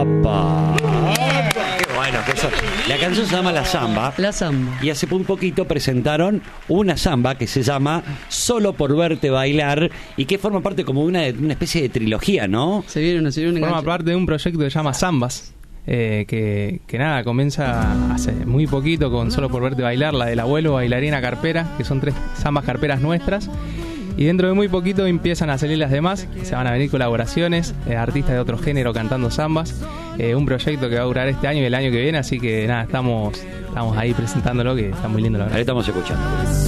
¡Apa! ¡Qué bueno que eso! La canción se llama La Samba. La Samba. Y hace un poquito presentaron una samba que se llama Solo por verte bailar y que forma parte como una especie de trilogía, ¿no? Se viene una Forma parte de un proyecto que se llama Zambas, que nada, comienza hace muy poquito con Solo por verte bailar, la del abuelo, bailarina, carpera, que son 3 zambas carperas nuestras. Y dentro de muy poquito empiezan a salir las demás, se van a venir colaboraciones, artistas de otro género cantando zambas, un proyecto que va a durar este año y el año que viene, así que nada, estamos ahí presentándolo, que está muy lindo la verdad. Ahí estamos escuchando.